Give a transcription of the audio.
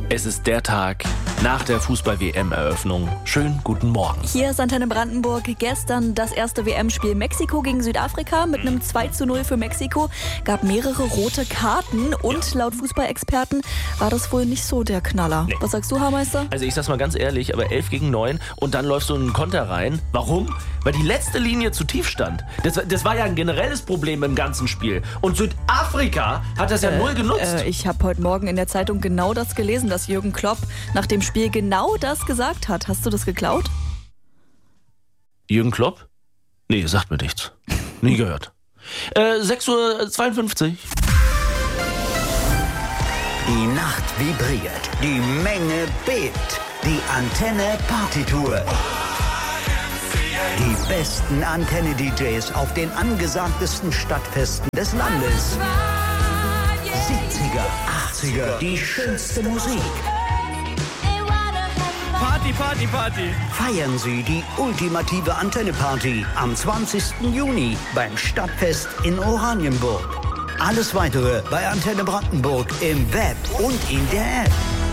Es ist der Tag nach der Fußball-WM-Eröffnung. Schönen guten Morgen. Hier ist Antenne Brandenburg. Gestern das erste WM-Spiel Mexiko gegen Südafrika mit einem 2:0 für Mexiko. Gab mehrere rote Karten und laut Fußballexperten war das wohl nicht so der Knaller. Nee. Was sagst du, Haarmeister? Also ich sag's mal ganz ehrlich, aber 11 gegen 9 und dann läufst du in einen Konter rein. Warum? Weil die letzte Linie zu tief stand. Das war ja ein generelles Problem im ganzen Spiel. Und Südafrika hat das ja null genutzt. Ich habe heute Morgen in der Zeitung genau das gelesen, dass Jürgen Klopp nach dem Spiel genau das gesagt hat. Hast du das geklaut? Jürgen Klopp? Nee, sagt mir nichts. Nie gehört. 6:52 Uhr. Die Nacht vibriert, die Menge bebt, die Antenne Partytour. Die besten Antenne-DJs auf den angesagtesten Stadtfesten des Landes. 70er, 80er, die schönste Musik. Party, Party, Party. Feiern Sie die ultimative Antenne-Party am 20. Juni beim Stadtfest in Oranienburg. Alles Weitere bei Antenne Brandenburg im Web und in der App.